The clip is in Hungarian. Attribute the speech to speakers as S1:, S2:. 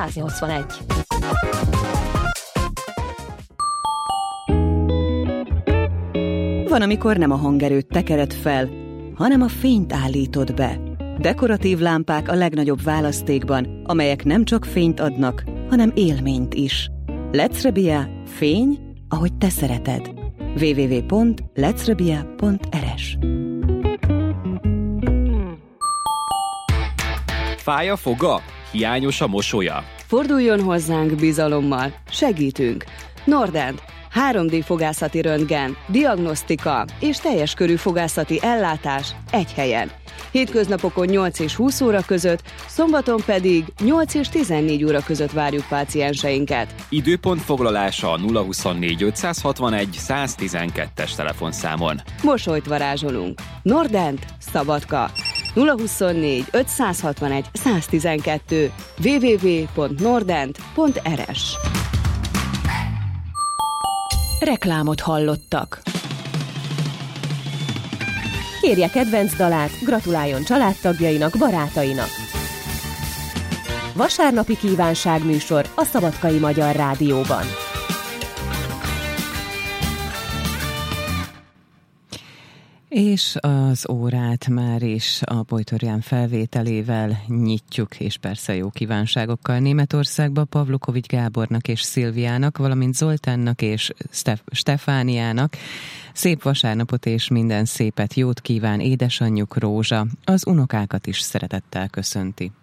S1: 181.
S2: Van, amikor nem a hangerőt tekered fel, hanem a fényt állítod be. Dekoratív lámpák a legnagyobb választékban, amelyek nem csak fényt adnak, hanem élményt is. Lecrebia, fény, ahogy te szereted. www.lecrebia.rs.
S3: Fáj a foga? Hiányos a mosolya?
S4: Forduljon hozzánk bizalommal, segítünk. Nordent, 3D fogászati röntgen, diagnosztika és teljes körű fogászati ellátás egy helyen. Hétköznapokon 8 és 20 óra között, szombaton pedig 8 és 14 óra között várjuk pácienseinket.
S3: Időpont foglalása a 024 561 112-es telefonszámon.
S4: Mosolyt varázsolunk. Nordent, Szabadka. 024 561 112 www.nordent.rs.
S1: Reklámot hallottak. Kérje kedvenc dalát, gratuláljon családtagjainak, barátainak. Vasárnapi kívánságműsor a Szabadkai Magyar Rádióban.
S5: És az órát már is a Bojtorján felvételével nyitjuk, és persze jó kívánságokkal Németországba Pavlukovics Gábornak és Szilviának, valamint Zoltánnak és Stefániának. Szép vasárnapot és minden szépet, jót kíván édesanyjuk Rózsa, az unokákat is szeretettel köszönti.